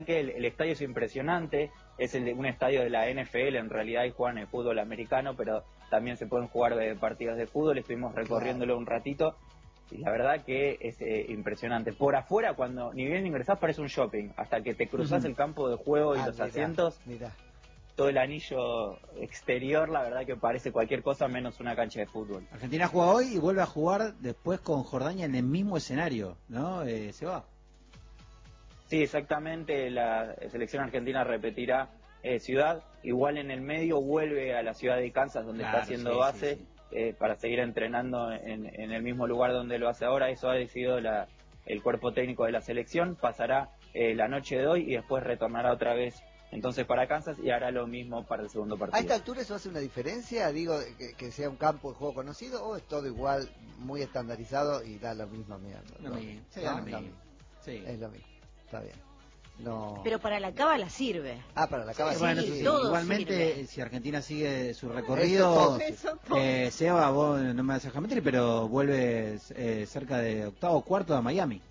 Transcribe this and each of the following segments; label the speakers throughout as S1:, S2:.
S1: que el estadio es impresionante, es un estadio de la NFL, en realidad, y juegan el fútbol americano, pero también se pueden jugar partidos de fútbol. Estuvimos recorriéndolo un ratito y la verdad que es impresionante. Por afuera, cuando ni bien ingresás, parece un shopping, hasta que te cruzás el campo de juego y los asientos, todo el anillo exterior, la verdad que parece cualquier cosa menos una cancha de fútbol.
S2: Argentina juega hoy y vuelve a jugar después con Jordania en el mismo escenario, ¿no? ¿Se va?
S1: Sí, exactamente, la selección argentina repetirá ciudad, igual en el medio vuelve a la ciudad de Kansas, donde está haciendo base, para seguir entrenando en el mismo lugar donde lo hace ahora. Eso ha decidido el cuerpo técnico de la selección. Pasará la noche de hoy y después retornará otra vez entonces para Kansas y hará lo mismo para el segundo partido.
S3: ¿A esta altura eso hace una diferencia? Digo, que sea un campo de juego conocido, o es todo igual, muy estandarizado y da la misma mierda.
S2: Lo mismo. Sí.
S3: Es lo mismo, está bien. No.
S4: Pero para la cábala sirve.
S3: Para la cábala
S2: bueno,
S3: sirve.
S2: Igualmente,
S4: sirve.
S2: Si Argentina sigue su recorrido, Seba, vos no me vas a dejar mentir, pero vuelve cerca de octavo o cuarto a Miami.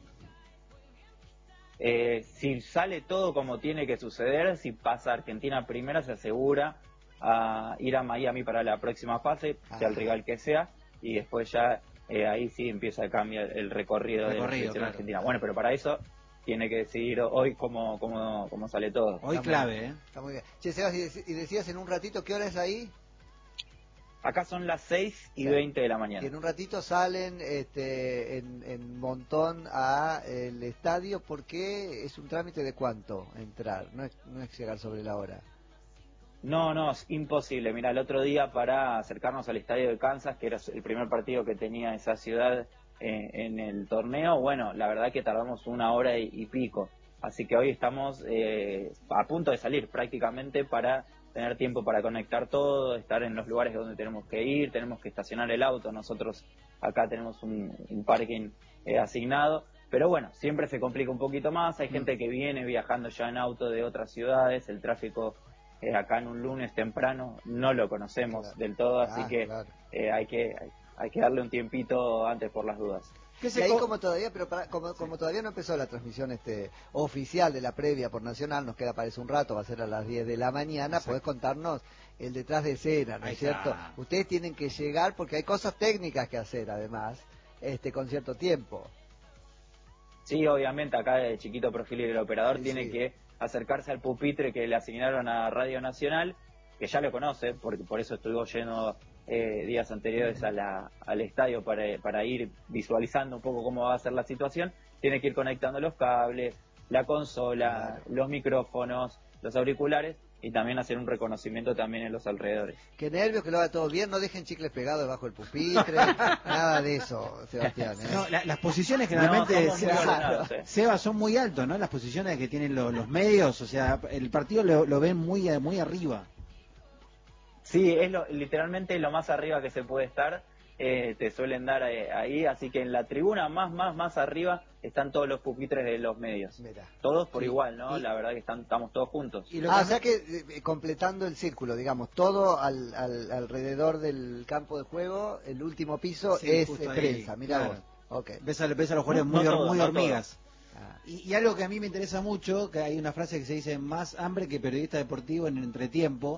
S1: Si sale todo como tiene que suceder, si pasa Argentina primera, se asegura a ir a Miami para la próxima fase, sea el rival que sea, y después ya ahí sí empieza a cambiar el recorrido de la selección argentina. Bueno, pero para eso tiene que decidir hoy cómo sale todo.
S2: Hoy clave,
S3: Está muy bien. Che, Sebas, y decías en un ratito, ¿qué hora es ahí?
S1: Acá son las 6:20 de la mañana.
S3: Y en un ratito salen en montón a el estadio, porque es un trámite de cuánto entrar, no es llegar sobre la hora.
S1: No, es imposible. Mira, el otro día para acercarnos al estadio de Kansas, que era el primer partido que tenía esa ciudad en el torneo, bueno, la verdad que tardamos 1 hora y pico. Así que hoy estamos a punto de salir prácticamente para tener tiempo para conectar todo, estar en los lugares donde tenemos que ir, tenemos que estacionar el auto. Nosotros acá tenemos un parking asignado, pero bueno, siempre se complica un poquito más. Hay gente que viene viajando ya en auto de otras ciudades, el tráfico acá en un lunes temprano no lo conocemos del todo, así que hay que darle un tiempito antes por las dudas.
S3: Y ahí como todavía, pero como todavía no empezó la transmisión oficial de la previa por Nacional, nos queda parece un rato, va a ser a las 10 de la mañana, podés contarnos el detrás de escena, ¿no es cierto? Ustedes tienen que llegar porque hay cosas técnicas que hacer además, con cierto tiempo.
S1: Sí, obviamente acá de chiquito perfil y el operador tiene que acercarse al pupitre que le asignaron a Radio Nacional, que ya lo conoce, porque por eso estuvimos yendo días anteriores al estadio para ir visualizando un poco cómo va a ser la situación. Tiene que ir conectando los cables, la consola, los micrófonos, los auriculares, y también hacer un reconocimiento también en los alrededores.
S3: Qué nervios, que lo haga todo bien, no dejen chicles pegados debajo del pupitre, nada de eso, Sebastián.
S2: No, las posiciones generalmente, Seba, son muy altos, ¿no? Las posiciones que tienen los medios, o sea, el partido lo ven muy arriba.
S1: Sí, es literalmente lo más arriba que se puede estar, te suelen dar ahí, así que en la tribuna más arriba están todos los pupitres de los medios. Mirá. Todos por igual, ¿no? La verdad que estamos todos juntos.
S3: O sea que completando el círculo, digamos, todo alrededor del campo de juego, el último piso es prensa, mirá vos. Okay.
S2: Ves a los jugadores muy hormigas. Y algo que a mí me interesa mucho, que hay una frase que se dice: más hambre que periodista deportivo en el entretiempo.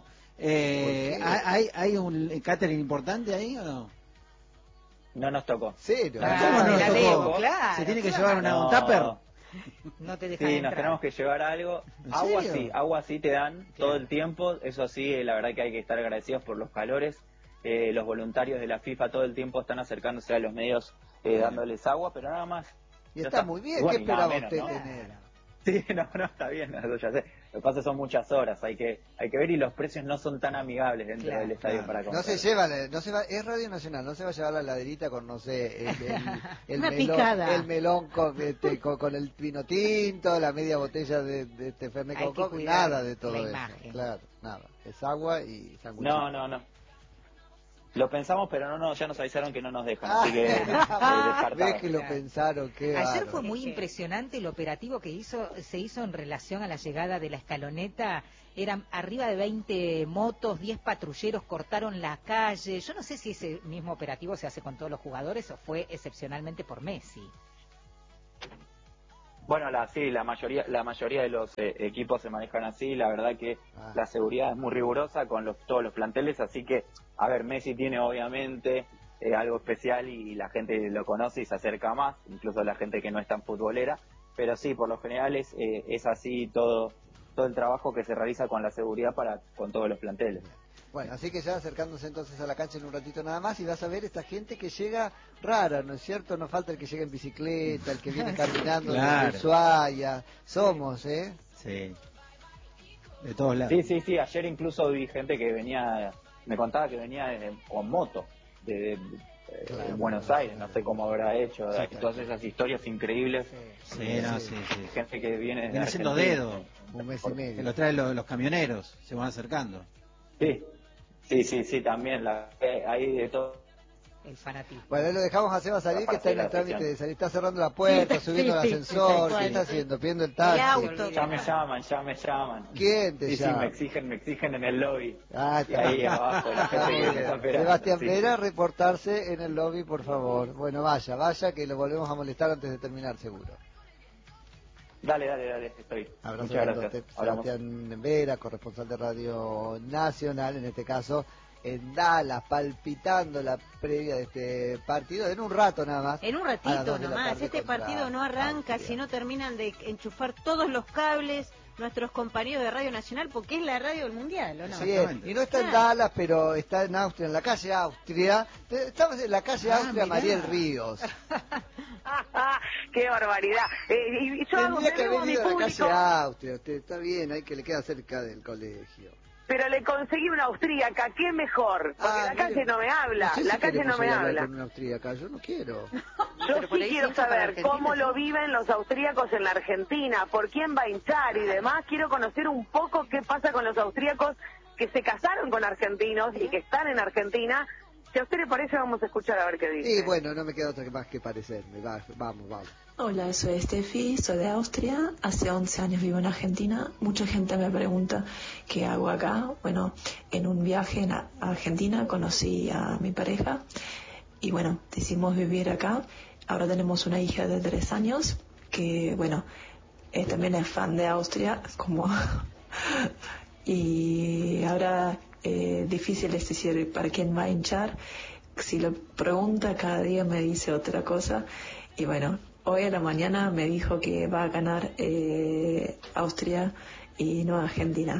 S2: ¿Hay un catering importante ahí o no?
S1: No nos tocó.
S3: Sí,
S2: ¿Cómo no nos tocó?
S4: Claro,
S2: ¿Se tiene que llevar un tupper?
S4: No te dejan
S1: Sí,
S4: entrar.
S1: nos tenemos que llevar algo. Agua sí te dan todo el tiempo. Eso sí, la verdad que hay que estar agradecidos por los calores. Los voluntarios de la FIFA todo el tiempo están acercándose a los medios dándoles agua, pero nada más.
S3: Y está muy bien, ¿qué esperaba usted tener?
S1: Sí, no, está bien, eso ya sé. Lo que pasa son muchas horas, hay que ver, y los precios no son tan amigables dentro del estadio para comprar.
S3: Es Radio Nacional, no se va a llevar la laderita con, no sé, el melón con el vino tinto, la media botella de Fernet con coca, nada de todo eso. Claro, nada, es agua y sándwich.
S1: No. Lo pensamos, pero ya nos avisaron que no nos dejan, así que
S3: ves que lo pensaron.
S5: Ayer fue muy impresionante el operativo que se hizo en relación a la llegada de la escaloneta. Eran arriba de 20 motos, 10 patrulleros cortaron la calle. Yo no sé si ese mismo operativo se hace con todos los jugadores o fue excepcionalmente por Messi.
S1: Bueno, sí, la mayoría de los equipos se manejan así. La verdad que la seguridad es muy rigurosa con todos los planteles, así que, a ver, Messi tiene obviamente algo especial y la gente lo conoce y se acerca más, incluso la gente que no es tan futbolera, pero sí, por lo general es así todo el trabajo que se realiza con la seguridad con todos los planteles.
S3: Bueno, así que ya acercándose entonces a la cancha en un ratito nada más y vas a ver esta gente que llega rara, ¿no es cierto? No falta el que llega en bicicleta, el que viene caminando
S2: claro.
S3: de Ushuaia. Somos, ¿eh?
S2: Sí. De todos lados.
S1: Sí. Ayer incluso vi gente que me contaba que venía con moto de Buenos Aires, no sé cómo habrá hecho, todas esas historias increíbles.
S2: Sí.
S1: Gente que viene
S2: haciendo dedo.
S3: Un mes y medio.
S2: Que los traen los camioneros, se van acercando.
S1: Sí, también hay de todo.
S5: El fanatismo.
S3: Bueno, ahí lo dejamos a Seba salir, que está en el trámite de salir, está cerrando la puerta, subiendo el ascensor, ¿qué está haciendo? Pidiendo el taxi.
S1: Ya me llaman.
S3: ¿Quién te llama?
S1: Me exigen en el lobby.
S3: Está
S1: y ahí abajo, la gente que me está esperando.
S3: Sebastián Vera, reportarse en el lobby, por favor. Bueno, vaya, que lo volvemos a molestar antes de terminar, seguro.
S1: Dale, estoy.
S3: Abrazo.
S1: Muchas gracias.
S3: Sebastián Vera, corresponsal de Radio Nacional, en este caso en Dallas, palpitando la previa de este partido en un rato nada más.
S4: En un ratito nomás, este partido no arranca si no terminan de enchufar todos los cables nuestros compañeros de Radio Nacional, porque es la radio del Mundial, ¿o no?
S3: Sí, y no está en Dallas, pero está en Austria, en la calle Austria. Estamos en la calle Austria,
S2: mirá.
S3: Mariel Ríos.
S6: ¡Qué barbaridad! Y yo hago
S3: Tendría que haber
S6: mi
S3: ido a la
S6: público,
S3: calle Austria. Está bien, hay que le queda cerca del colegio.
S6: pero le conseguí una austríaca, ¿qué mejor? Porque la calle no me habla,
S3: No sé
S6: la
S3: si
S6: calle
S3: queremos
S6: no me
S3: ir a hablar
S6: habla.
S3: con una austríaca, yo no quiero.
S6: Yo
S4: Pero por
S6: sí
S4: ahí
S6: quiero
S4: hincha para
S6: saber
S4: Argentina,
S6: cómo
S4: ¿sí?
S6: lo viven los austríacos en la Argentina, por quién va a hinchar y demás. Quiero conocer un poco qué pasa con los austríacos que se casaron con argentinos y que están en Argentina. Si a usted le parece, vamos a escuchar a ver qué dice.
S3: Y bueno, no me queda otra más que parecerme. Vamos.
S7: Hola, soy Steffi, soy de Austria, hace 11 años vivo en Argentina. Mucha gente me pregunta qué hago acá. Bueno, en un viaje a Argentina conocí a mi pareja y bueno, decidimos vivir acá. Ahora tenemos una hija de 3 años que, bueno, también es fan de Austria, como... y ahora difícil es decir para quién va a hinchar. Si lo pregunta, cada día me dice otra cosa. Y bueno, hoy a la mañana me dijo que va a ganar Austria y no Argentina.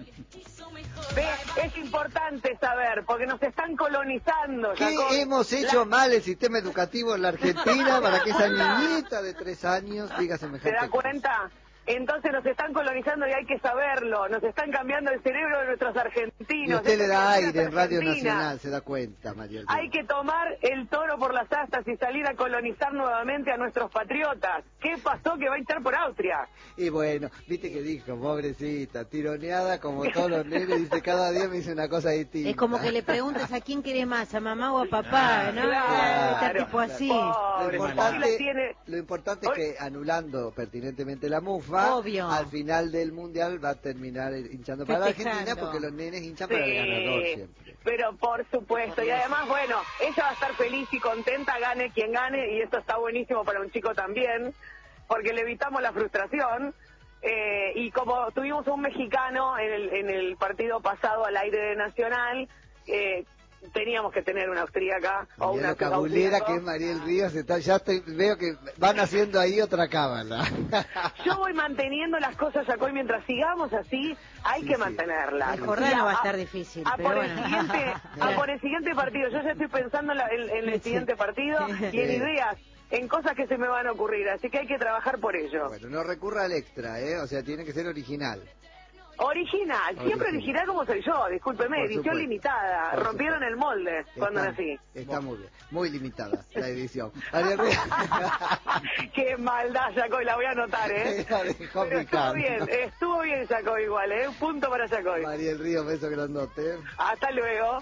S6: Es importante saber, porque nos están colonizando.
S3: ¿Qué
S6: Jacob.
S3: hemos hecho mal el sistema educativo en la Argentina para que esa niñita de 3 años diga semejante
S6: ¿Se da
S3: cosa?
S6: cuenta? Entonces nos están colonizando y hay que saberlo. Nos están cambiando el cerebro de nuestros argentinos.
S3: Y usted le da
S6: Estas
S3: aire en Radio
S6: argentinas.
S3: Nacional, se da cuenta, María del Río.
S6: Hay que tomar el toro por las astas y salir a colonizar nuevamente a nuestros patriotas. ¿Qué pasó que va a hinchar por Austria?
S3: Y bueno, viste que dijo, pobrecita, tironeada como todos los nenes, dice, cada día me dice una cosa distinta.
S4: Es como que le preguntas a quién quiere más, a mamá o a papá, ¿no? Está tipo así.
S6: Pobre,
S3: Lo
S6: aquí la tiene.
S3: importante es que anulando pertinentemente la mufa,
S4: Obvio.
S3: al final del Mundial va a terminar hinchando para la
S4: Festejando.
S3: Argentina porque los nenes hinchan para el ganador
S6: Sí,
S3: siempre.
S6: pero por supuesto. Y además, bueno, ella va a estar feliz y contenta, gane quien gane, y esto está buenísimo para un chico también, porque le evitamos la frustración. Y como tuvimos un mexicano en el partido pasado al aire de Nacional, teníamos que tener una austríaca o
S3: Mirá
S6: una
S3: lo cabulera
S6: austríaco.
S3: que es Mariel Ríos, veo que van haciendo ahí otra cábala.
S6: Yo voy manteniendo las cosas, Jacob, y mientras sigamos así, hay
S3: Sí,
S6: que
S3: sí.
S6: mantenerlas.
S4: La jornada
S6: Y
S4: no va a estar difícil, pero
S6: por
S4: bueno.
S6: por el siguiente partido, yo ya estoy pensando en el siguiente partido y en ideas, en cosas que se me van a ocurrir, así que hay que trabajar por ello.
S3: Bueno, no recurra al extra, o sea, tiene que ser original.
S6: Original, siempre original como soy yo, discúlpeme,
S3: Por
S6: edición
S3: supuesto.
S6: limitada,
S3: Por
S6: rompieron
S3: supuesto.
S6: el molde cuando
S3: Está-
S6: nací.
S3: Está muy bien, muy limitada la edición. Mariel Ríos.
S6: Qué maldad, Jacob, la voy a anotar,
S3: La dejó
S6: Pero
S3: picando.
S6: estuvo bien, Jacob, igual, un punto para Jacob.
S3: Mariel Ríos, beso grandote.
S6: Hasta luego.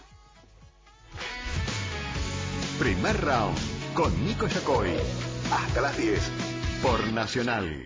S8: Primer round con Nico Yacoy. Hasta las 10 por Nacional.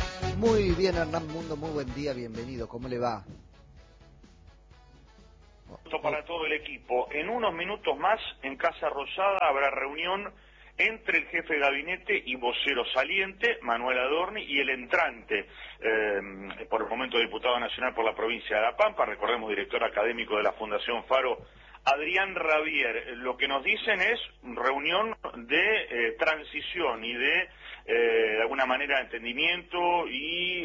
S3: Muy bien, Hernán Mundo, muy buen día, bienvenido. ¿Cómo le va?
S9: Para todo el equipo. En unos minutos más, en Casa Rosada, habrá reunión entre el jefe de gabinete y vocero saliente, Manuel Adorni, y el entrante, por el momento diputado nacional por la provincia de La Pampa, recordemos director académico de la Fundación Faro, Adrián Rabier. Lo que nos dicen es reunión de transición y de alguna manera de entendimiento y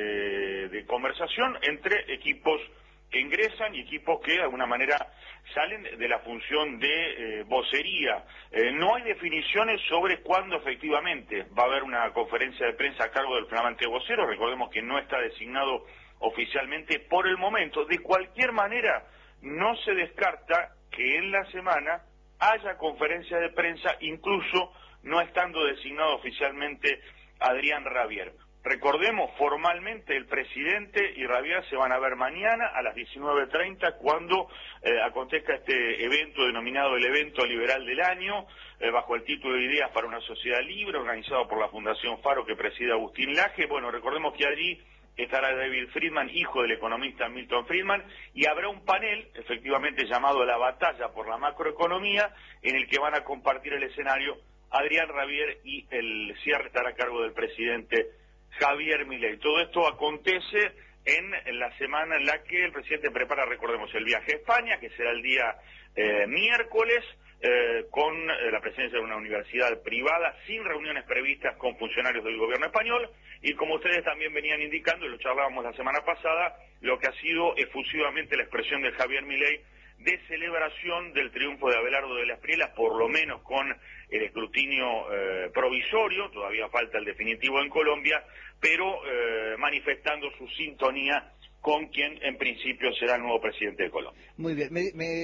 S9: de conversación entre equipos que ingresan y equipos que de alguna manera salen de la función de vocería. No hay definiciones sobre cuándo efectivamente va a haber una conferencia de prensa a cargo del flamante vocero. Recordemos que no está designado oficialmente por el momento. De cualquier manera, no se descarta que en la semana haya conferencia de prensa, incluso no estando designado oficialmente Adrián Rabier. Recordemos, formalmente el presidente y Rabier se van a ver mañana a las 19:30 cuando acontezca este evento denominado el Evento Liberal del Año, bajo el título de Ideas para una Sociedad Libre, organizado por la Fundación Faro que preside Agustín Laje. Bueno, recordemos que allí estará David Friedman, hijo del economista Milton Friedman, y habrá un panel, efectivamente llamado La Batalla por la Macroeconomía, en el que van a compartir el escenario Adrián Rabier y el cierre estará a cargo del presidente Javier Milei. Todo esto acontece en la semana en la que el presidente prepara, recordemos, el viaje a España, que será el día miércoles, con la presencia de una universidad privada, sin reuniones previstas con funcionarios del gobierno español, y como ustedes también venían indicando, y lo charlábamos la semana pasada, lo que ha sido efusivamente la expresión de Javier Milei de celebración del triunfo de Abelardo de la Espriella, por lo menos con el escrutinio provisorio, todavía falta el definitivo en Colombia, pero manifestando su sintonía con quien en principio será el nuevo presidente de Colombia.
S3: Muy bien,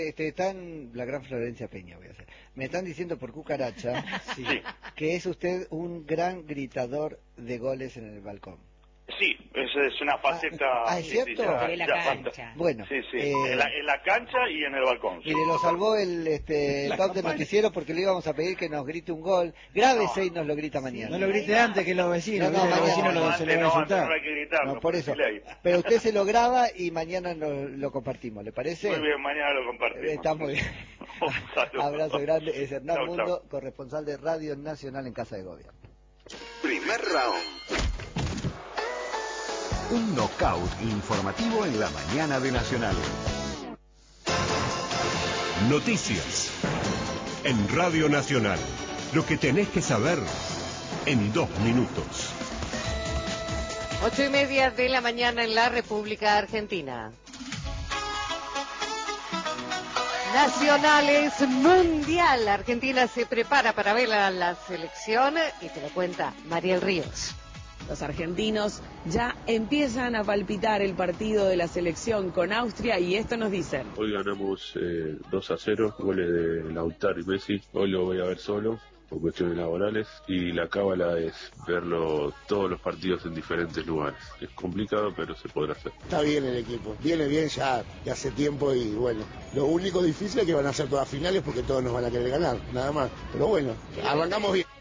S3: están la gran Florencia Peña, voy a hacer. Me están diciendo por cucaracha sí, que es usted un gran gritador de goles en el balcón.
S9: Sí, es una faceta...
S3: ¿Es cierto?
S5: De la cancha.
S3: Bueno.
S9: Sí, en la cancha y en el balcón. Sí.
S3: Mire, lo salvó el top de noticiero porque le íbamos a pedir que nos grite un gol. Grábese y nos lo grita mañana.
S2: No lo grite antes que los vecinos.
S3: No,
S2: los vecinos
S9: se le va a insultar. No hay que gritarlo.
S3: No, por eso. Pero usted se lo graba y mañana lo compartimos, ¿le parece?
S9: Muy bien, mañana lo compartimos.
S3: Está muy bien. Abrazo grande. Es Hernán Mundo, corresponsal de Radio Nacional en Casa de Gobierno.
S8: Primer round. Un knockout informativo en la mañana de Nacional.
S10: Noticias en Radio Nacional. Lo que tenés que saber en 2 minutos.
S11: 8:30 de la mañana en la República Argentina. Nacionales Mundial. Argentina se prepara para ver a la selección y te lo cuenta Mariel Ríos.
S12: Los argentinos ya empiezan a palpitar el partido de la selección con Austria y esto nos dicen.
S13: Hoy ganamos 2-0, goles de Lautaro y Messi. Hoy lo voy a ver solo por cuestiones laborales y la cábala es verlo todos los partidos en diferentes lugares. Es complicado, pero se podrá hacer.
S14: Está bien el equipo, viene bien ya de hace tiempo y bueno, lo único difícil es que van a ser todas finales porque todos nos van a querer ganar, nada más. Pero bueno, arrancamos bien.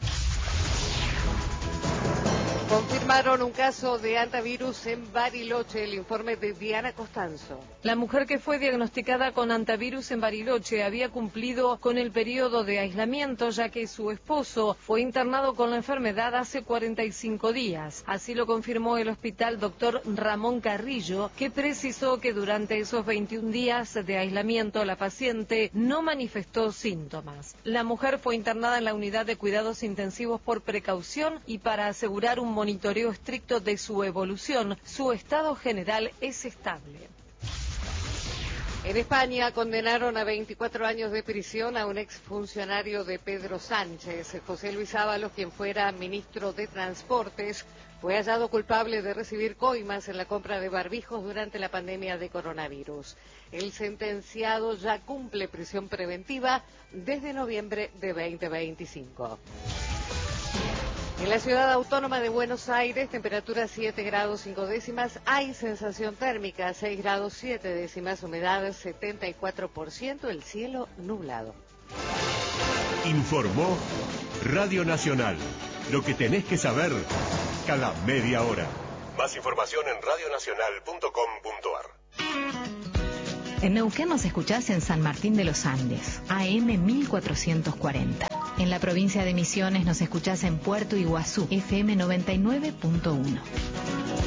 S11: Confirmaron un caso de antivirus en Bariloche, el informe de Diana Costanzo.
S15: La mujer que fue diagnosticada con antivirus en Bariloche había cumplido con el periodo de aislamiento, ya que su esposo fue internado con la enfermedad hace 45 días. Así lo confirmó el hospital Dr. Ramón Carrillo, que precisó que durante esos 21 días de aislamiento la paciente no manifestó síntomas. La mujer fue internada en la unidad de cuidados intensivos por precaución y para asegurar un monitoreo estricto de su evolución. Su estado general es estable.
S11: En España condenaron a 24 años de prisión a un exfuncionario de Pedro Sánchez. José Luis Ábalos, quien fuera ministro de Transportes, fue hallado culpable de recibir coimas en la compra de barbijos durante la pandemia de coronavirus. El sentenciado ya cumple prisión preventiva desde noviembre de 2025. En la ciudad autónoma de Buenos Aires, temperatura 7 grados 5 décimas, hay sensación térmica 6 grados 7 décimas, humedad 74%, el cielo nublado.
S10: Informó Radio Nacional. Lo que tenés que saber cada media hora.
S8: Más información en radionacional.com.ar.
S16: En Neuquén nos escuchás en San Martín de los Andes, AM 1440. En la provincia de Misiones nos escuchás en Puerto Iguazú, FM 99.1.